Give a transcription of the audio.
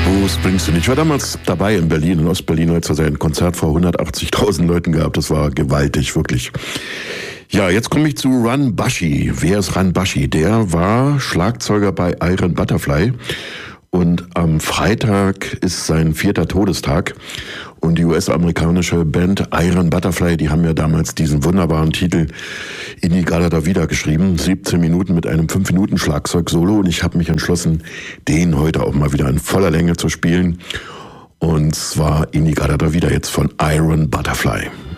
Bruce Springsteen. Ich war damals dabei in Berlin, in Ostberlin, als er sein Konzert vor 180.000 Leuten gehabt. Das war gewaltig, wirklich. Ja, jetzt komme ich zu Run Bushy. Wer ist Run Bushy? Der war Schlagzeuger bei Iron Butterfly. Und am Freitag ist sein 4. Todestag. Und die US-amerikanische Band Iron Butterfly, die haben ja damals diesen wunderbaren Titel In-I-Gadda-Da-Vida geschrieben. 17 Minuten mit einem 5-Minuten-Schlagzeug-Solo. Und ich habe mich entschlossen, den heute auch mal wieder in voller Länge zu spielen. Und zwar In-I-Gadda-Da-Vida jetzt von Iron Butterfly.